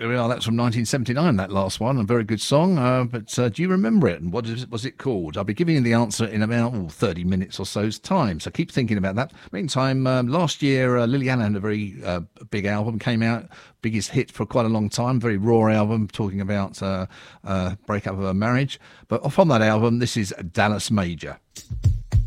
There we are. That's from 1979, that last one. A very good song. But do you remember it? And was it called? I'll be giving you the answer in about 30 minutes or so's time. So keep thinking about that. Meantime, last year, Lily Allen had a very big album, came out, biggest hit for quite a long time, very raw album, talking about breakup of her marriage. But from that album, this is Dallas Major.